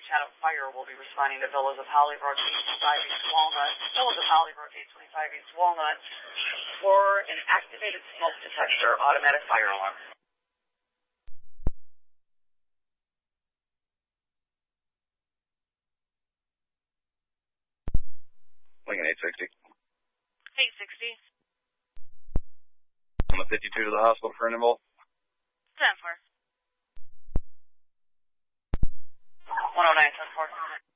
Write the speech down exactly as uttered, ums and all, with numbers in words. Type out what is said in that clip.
Cat of Fire will be responding to Villas of Hollybrook, eight twenty-five East Walnut, Villas of Hollybrook, eight twenty-five East Walnut, for an activated smoke detector automatic fire alarm. Lincoln eight sixty. eight sixty. On the fifty-two to the hospital for interval. ten four. one oh nine, ten four.